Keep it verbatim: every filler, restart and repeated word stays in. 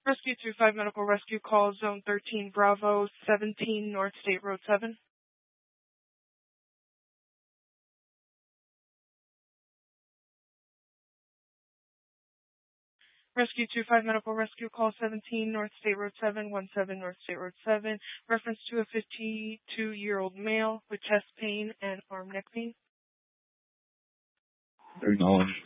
Rescue two five Medical Rescue Call, Zone thirteen, Bravo seventeen, North State Road seven. Rescue two five Medical Rescue Call seventeen, North State Road seven, one seven North State Road seven. Reference to a fifty-two-year-old male with chest pain and arm neck pain. Acknowledged.